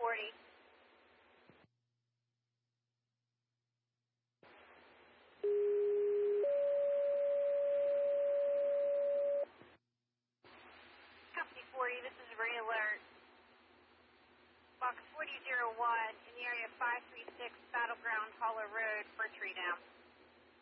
40. Company 40, this is Ray Alert. Box 4001 in the area of 536 Battleground Hollow Road, Birch Tree Dam.